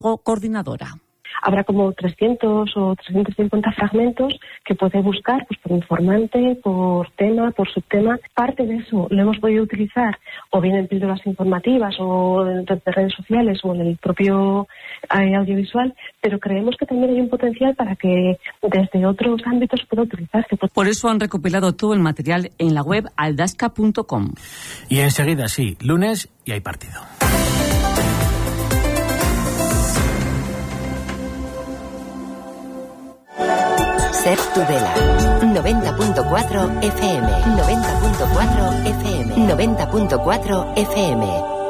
coordinadora. Habrá como 300 o 350 fragmentos que puede buscar pues, por informante, por tema, por subtema. Parte de eso lo hemos podido utilizar o bien en píldoras informativas o en redes sociales o en el propio audiovisual, pero creemos que también hay un potencial para que desde otros ámbitos pueda utilizarse. Por eso han recopilado todo el material en la web aldasca.com. Y enseguida, sí, lunes y hay partido. Ser Tudela, 90.4 FM, 90.4 FM, 90.4 FM.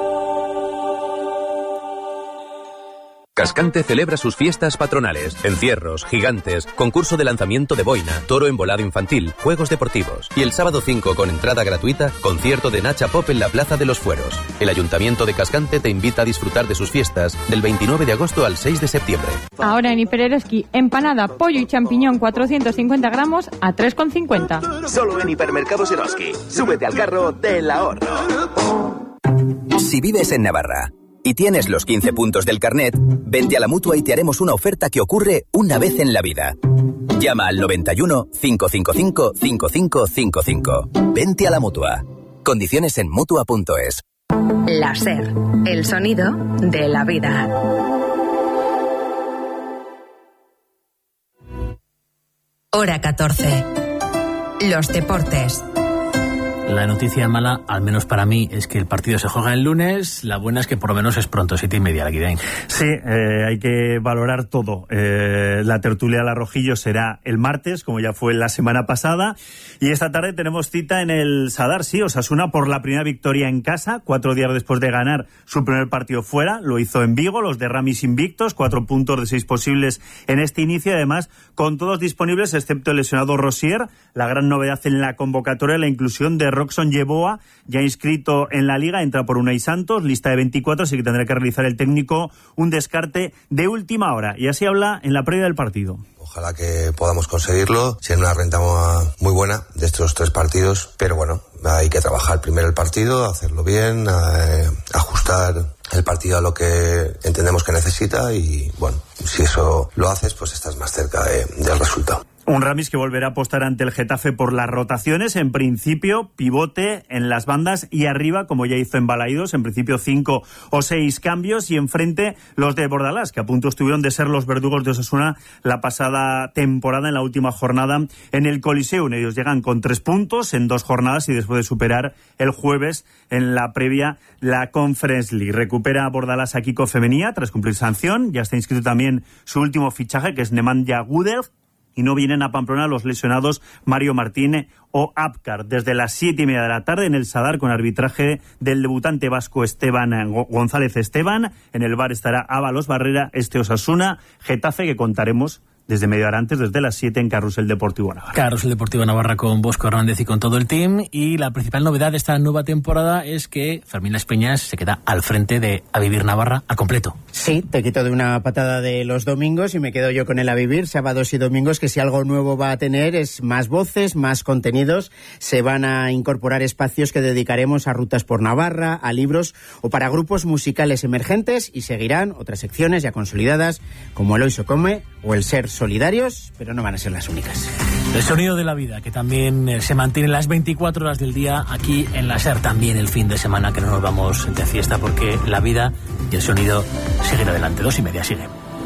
Cascante celebra sus fiestas patronales, encierros, gigantes, concurso de lanzamiento de boina, toro embolado infantil, juegos deportivos. Y el sábado 5, con entrada gratuita, concierto de Nacha Pop en la Plaza de los Fueros. El Ayuntamiento de Cascante te invita a disfrutar de sus fiestas del 29 de agosto al 6 de septiembre. Ahora en Hipereroski, empanada, pollo y champiñón 450 gramos a 3,50. Solo en Hipermercados Eroski. Súbete al carro del ahorro. Si vives en Navarra y tienes los 15 puntos del carnet, vente a la Mutua y te haremos una oferta que ocurre una vez en la vida. Llama al 91 555 5555. Vente a la Mutua. Condiciones en Mutua.es. La SER, el sonido de la vida. Hora 14. Los deportes. La noticia mala, al menos para mí, es que el partido se juega el lunes. La buena es que por lo menos es pronto, 7:30, la Guidain. Sí, hay que valorar todo. La tertulia de la Rojillo será el martes, como ya fue la semana pasada. Y esta tarde tenemos cita en el Sadar, sí, Osasuna por la primera victoria en casa, 4 días después de ganar su primer partido fuera. Lo hizo en Vigo, los de Ramis invictos, 4 puntos de 6 posibles en este inicio. Además, con todos disponibles, excepto el lesionado Rosier. La gran novedad en la convocatoria, la inclusión de Roxon Yeboah, ya inscrito en la Liga, entra por Unai Santos, lista de 24, así que tendrá que realizar el técnico un descarte de última hora. Y así habla en la previa del partido. Ojalá que podamos conseguirlo, siendo una renta muy buena de estos 3 partidos, pero bueno, hay que trabajar primero el partido, hacerlo bien, ajustar el partido a lo que entendemos que necesita y bueno, si eso lo haces, pues estás más cerca del resultado. Un Ramis que volverá a apostar ante el Getafe por las rotaciones, en principio pivote en las bandas y arriba, como ya hizo en Balaídos, en principio 5 o 6 cambios, y enfrente los de Bordalás, que a punto estuvieron de ser los verdugos de Osasuna la pasada temporada en la última jornada en el Coliseum. Ellos llegan con 3 puntos en 2 jornadas y después de superar el jueves en la previa la Conference League. Recupera a Bordalás a Kiko Femenía tras cumplir sanción, ya está inscrito también su último fichaje, que es Nemanja Gudel. Y no vienen a Pamplona los lesionados Mario Martínez o Apcar. Desde las 7:30 de la tarde en el Sadar, con arbitraje del debutante vasco González Esteban. En el bar estará Ábalos Barrera, Osasuna, Getafe, que contaremos desde media hora antes, desde las 7 en Carrusel Deportivo Navarra. Carrusel Deportivo Navarra con Bosco Hernández y con todo el team. Y la principal novedad de esta nueva temporada es que Fermín Las Peñas se queda al frente de A Vivir Navarra a completo. Sí, te quito de una patada de los domingos y me quedo yo con el A Vivir, sábados y domingos, que si algo nuevo va a tener es más voces, más contenidos. Se van a incorporar espacios que dedicaremos a rutas por Navarra, a libros o para grupos musicales emergentes, y seguirán otras secciones ya consolidadas como el Hoy se come o el Ser Solidarios, pero no van a ser las únicas. El sonido de la vida, que también se mantiene las 24 horas del día aquí en la SER, también el fin de semana, que no nos vamos de fiesta, porque la vida y el sonido siguen adelante. 2:30 sigue.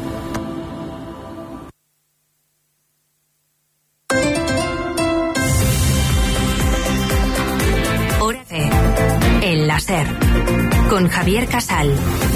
Hora C, en la SER, con Javier Casal.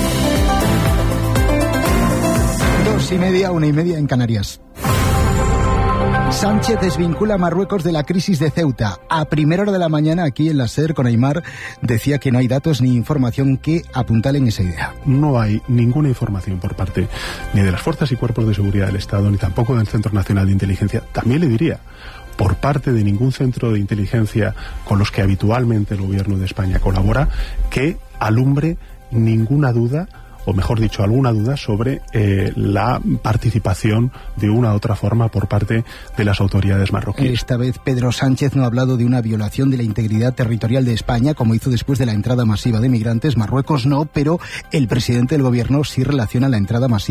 2:30, 1:30 en Canarias. Sánchez desvincula a Marruecos de la crisis de Ceuta. A primera hora de la mañana, aquí en la SER, con Aymar, decía que no hay datos ni información que apuntalen esa idea. No hay ninguna información por parte ni de las fuerzas y cuerpos de seguridad del Estado, ni tampoco del Centro Nacional de Inteligencia. También le diría, por parte de ningún centro de inteligencia con los que habitualmente el Gobierno de España colabora, que alumbre ninguna duda o mejor dicho, alguna duda sobre la participación de una u otra forma por parte de las autoridades marroquíes. Esta vez Pedro Sánchez no ha hablado de una violación de la integridad territorial de España, como hizo después de la entrada masiva de migrantes. Marruecos no, pero el presidente del gobierno sí relaciona la entrada masiva